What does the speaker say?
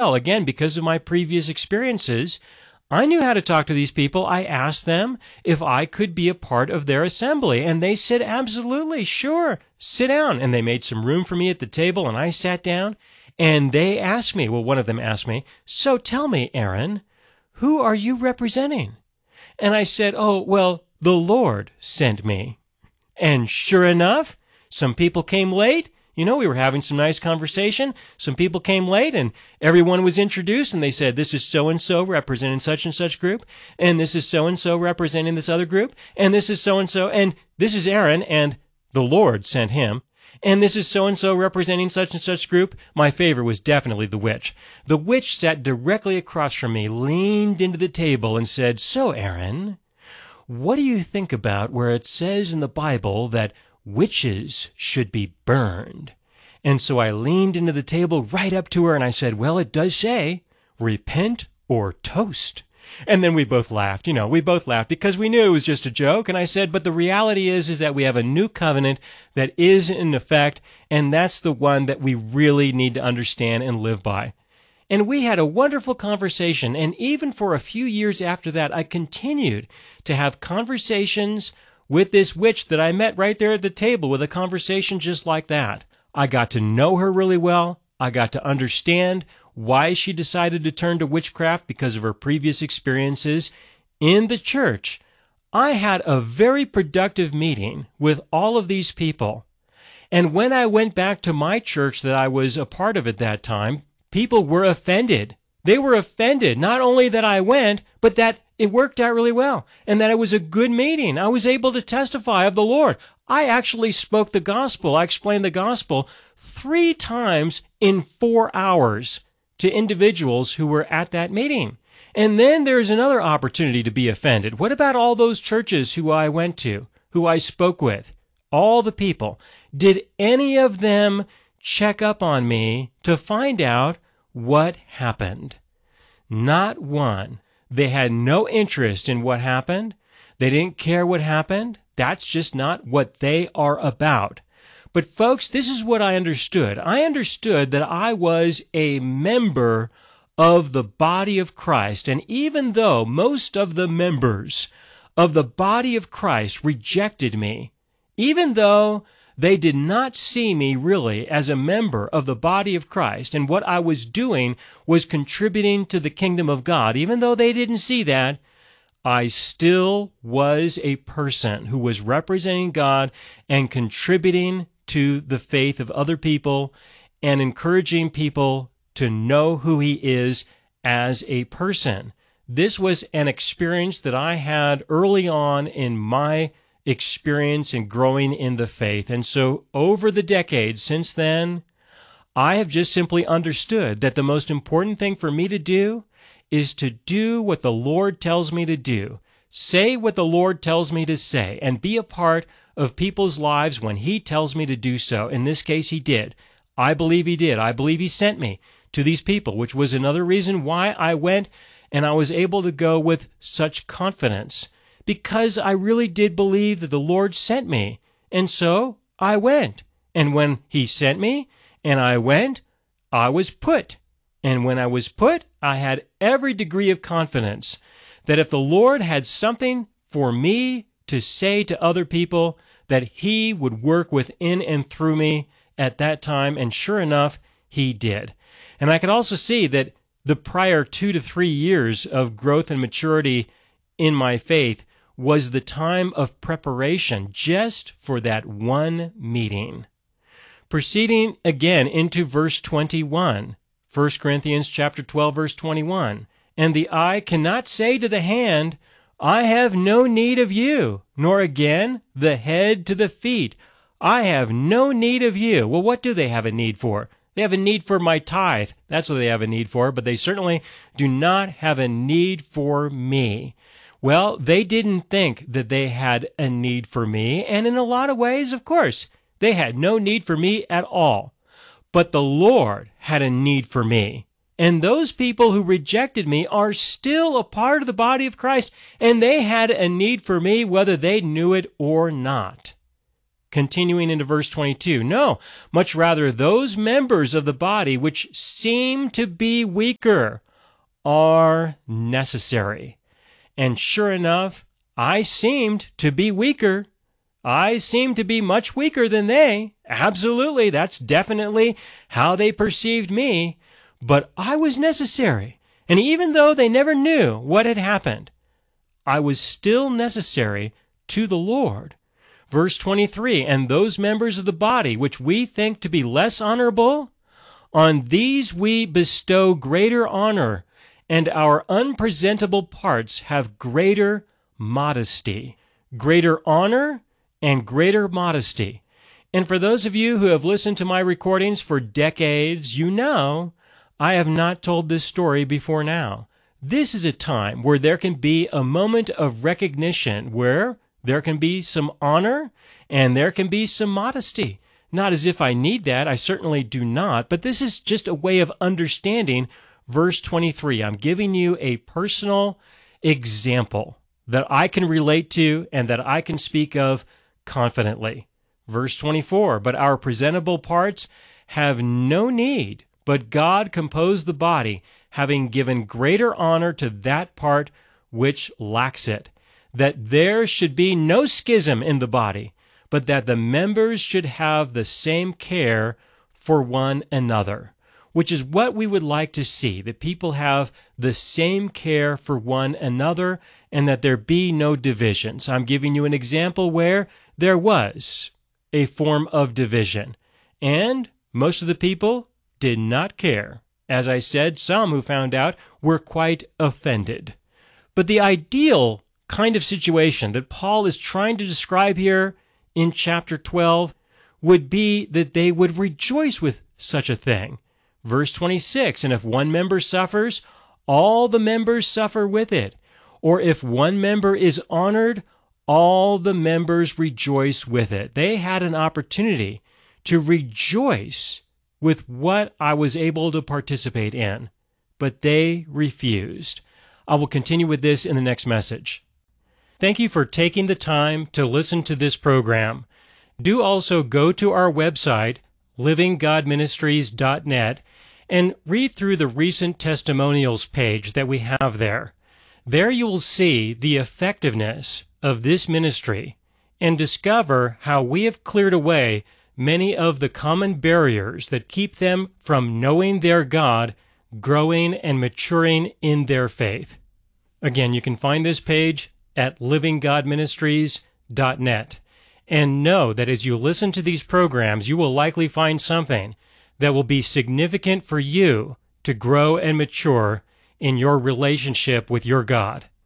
well. Again, because of my previous experiences, I knew how to talk to these people. I asked them if I could be a part of their assembly, and they said, absolutely, sure, sit down. And they made some room for me at the table, and I sat down, and they asked me, well, one of them asked me, so tell me, Aaron, who are you representing? And I said, oh, well, the Lord sent me. And sure enough, some people came late. You know, we were having some nice conversation. Some people came late, and everyone was introduced, and they said, this is so-and-so representing such and such group, and this is so-and-so representing this other group, and this is so-and-so, and this is Aaron, and the Lord sent him, and this is so-and-so representing such and such group. My favorite was definitely the witch. The witch sat directly across from me, leaned into the table, and said, so, Aaron, what do you think about where it says in the Bible that witches should be burned? And so I leaned into the table right up to her and I said, well, it does say, repent or toast. And then we both laughed. We both laughed because we knew it was just a joke. And I said, but the reality is that we have a new covenant that is in effect, and that's the one that we really need to understand and live by. And we had a wonderful conversation, and even for a few years after that, I continued to have conversations with this witch that I met right there at the table with a conversation just like that. I got to know her really well. I got to understand why she decided to turn to witchcraft because of her previous experiences in the church. I had a very productive meeting with all of these people. And when I went back to my church that I was a part of at that time, people were offended. They were offended, not only that I went, but that it worked out really well and that it was a good meeting. I was able to testify of the Lord. I actually spoke the gospel. I explained the gospel 3 times in 4 hours to individuals who were at that meeting. And then there's another opportunity to be offended. What about all those churches who I went to, who I spoke with? All the people. Did any of them check up on me to find out what happened? Not one. They had no interest in what happened. They didn't care what happened. That's just not what they are about. But folks, this is what I understood. I understood that I was a member of the body of Christ. And even though most of the members of the body of Christ rejected me, even though they did not see me really as a member of the body of Christ, and what I was doing was contributing to the kingdom of God, even though they didn't see that, I still was a person who was representing God and contributing to the faith of other people and encouraging people to know who He is as a person. This was an experience that I had early on in my experience in growing in the faith. And so over the decades since then, I have just simply understood that the most important thing for me to do is to do what the Lord tells me to do, say what the Lord tells me to say, and be a part of people's lives when He tells me to do so. In this case, He did. I believe He did. I believe He sent me to these people, which was another reason why I went and I was able to go with such confidence, because I really did believe that the Lord sent me. And so I went. And when He sent me and I went, I was put. And when I was put, I had every degree of confidence that if the Lord had something for me to say to other people, that He would work within and through me at that time. And sure enough, He did. And I could also see that the prior 2 to 3 years of growth and maturity in my faith was the time of preparation just for that one meeting. Proceeding again into verse 21, 1 Corinthians chapter 12, verse 21, and the eye cannot say to the hand, I have no need of you, nor again the head to the feet, I have no need of you. Well, what do they have a need for? They have a need for my tithe. That's what they have a need for, but they certainly do not have a need for me. Well, they didn't think that they had a need for me, and in a lot of ways, of course, they had no need for me at all. But the Lord had a need for me, and those people who rejected me are still a part of the body of Christ, and they had a need for me whether they knew it or not. Continuing into verse 22, no, much rather those members of the body which seem to be weaker are necessary. And sure enough, I seemed to be weaker. I seemed to be much weaker than they. Absolutely, that's definitely how they perceived me. But I was necessary. And even though they never knew what had happened, I was still necessary to the Lord. Verse 23, and those members of the body which we think to be less honorable, on these we bestow greater honor, and our unpresentable parts have greater modesty. Greater honor and greater modesty. And for those of you who have listened to my recordings for decades, you know I have not told this story before now. This is a time where there can be a moment of recognition, where there can be some honor and there can be some modesty. Not as if I need that, I certainly do not, but this is just a way of understanding verse 23. I'm giving you a personal example that I can relate to and that I can speak of confidently. Verse 24, but our presentable parts have no need, but God composed the body, having given greater honor to that part which lacks it, that there should be no schism in the body, but that the members should have the same care for one another, which is what we would like to see, that people have the same care for one another and that there be no divisions. I'm giving you an example where there was a form of division, and most of the people did not care. As I said, some who found out were quite offended. But the ideal kind of situation that Paul is trying to describe here in chapter 12 would be that they would rejoice with such a thing. Verse 26, and if one member suffers, all the members suffer with it. Or if one member is honored, all the members rejoice with it. They had an opportunity to rejoice with what I was able to participate in, but they refused. I will continue with this in the next message. Thank you for taking the time to listen to this program. Do also go to our website, livinggodministries.net, and read through the recent testimonials page that we have there. There you will see the effectiveness of this ministry and discover how we have cleared away many of the common barriers that keep them from knowing their God, growing and maturing in their faith. Again, you can find this page at livinggodministries.net. And know that as you listen to these programs, you will likely find something that will be significant for you to grow and mature in your relationship with your God.